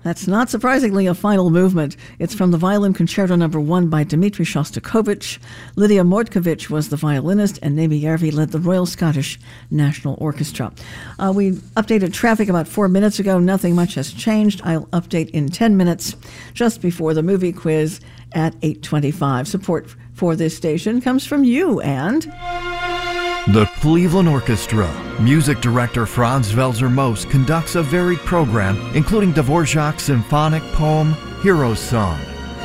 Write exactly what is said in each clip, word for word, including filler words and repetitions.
That's not surprisingly a final movement. It's from the Violin Concerto Number One by Dmitri Shostakovich. Lydia Mordkovich was the violinist, and Nemi Järvi led the Royal Scottish National Orchestra. Uh, we updated traffic about four minutes ago. Nothing much has changed. I'll update in ten minutes, just before the movie quiz at eight twenty-five. Support for this station comes from you and... The Cleveland Orchestra. Music director Franz Welser-Most conducts a varied program, including Dvorak's symphonic poem, Hero's Song.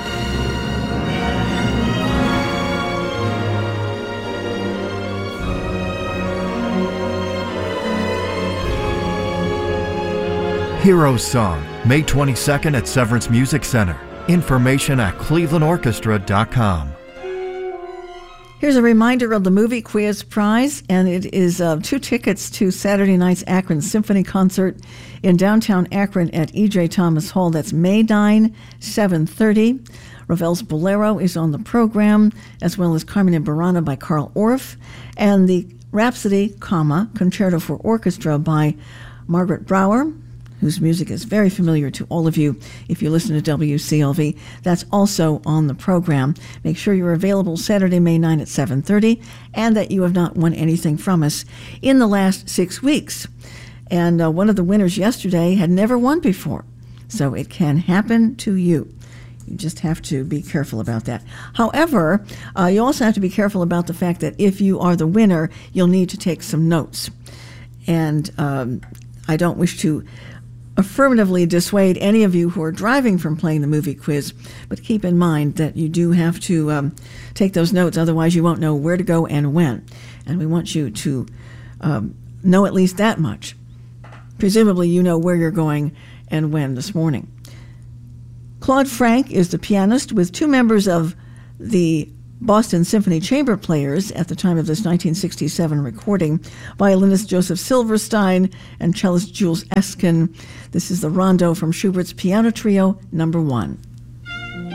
Hero's Song, May twenty-second at Severance Music Center. Information at cleveland orchestra dot com. Here's a reminder of the Movie Quiz Prize, and it is uh, two tickets to Saturday night's Akron Symphony Concert in downtown Akron at E J. Thomas Hall. That's May ninth, seven thirty. Ravel's Bolero is on the program, as well as Carmen and Burana by Carl Orff, and the Rhapsody, comma, Concerto for Orchestra by Margaret Brower, whose music is very familiar to all of you if you listen to W C L V. That's also on the program. Make sure you're available Saturday, May ninth at seven thirty, and that you have not won anything from us in the last six weeks. And uh, one of the winners yesterday had never won before, so it can happen to you. You just have to be careful about that. However, uh, you also have to be careful about the fact that if you are the winner, you'll need to take some notes. And um, I don't wish to affirmatively dissuade any of you who are driving from playing the movie quiz, but keep in mind that you do have to um, take those notes, otherwise you won't know where to go and when. And we want you to um, know at least that much. Presumably you know where you're going and when this morning. Claude Frank is the pianist with two members of the Boston Symphony Chamber Players at the time of this nineteen sixty-seven recording, violinist Joseph Silverstein and cellist Jules Eskin. This is the Rondo from Schubert's Piano Trio Number One.